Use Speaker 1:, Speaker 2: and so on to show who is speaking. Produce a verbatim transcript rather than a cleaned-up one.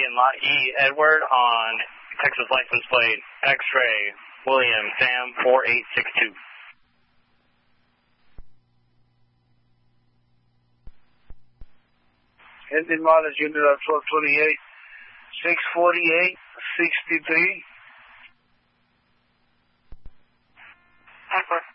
Speaker 1: in Lot E, Edward, on Texas license plate X-ray William Sam four eight six two.
Speaker 2: Engine mileage unit of twelve twenty-eight, six forty-eight sixty-three.
Speaker 3: Edward.